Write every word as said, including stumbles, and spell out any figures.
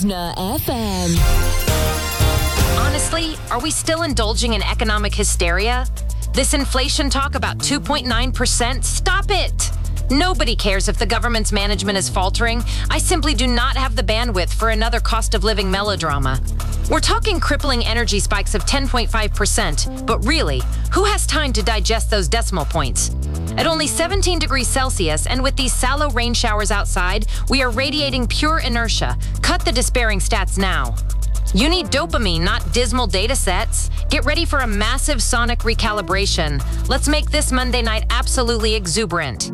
Listener F M. Honestly, are we still indulging in economic hysteria? This inflation talk about two point nine percent? Stop it! Nobody cares if the government's management is faltering. I simply do not have the bandwidth for another cost of living melodrama. We're talking crippling energy spikes of ten point five percent, but really, who has time to digest those decimal points? At only seventeen degrees Celsius, and with these sallow rain showers outside, we are radiating pure inertia. Cut the despairing stats now. You need dopamine, not dismal data sets. Get ready for a massive sonic recalibration. Let's make this Monday night absolutely exuberant.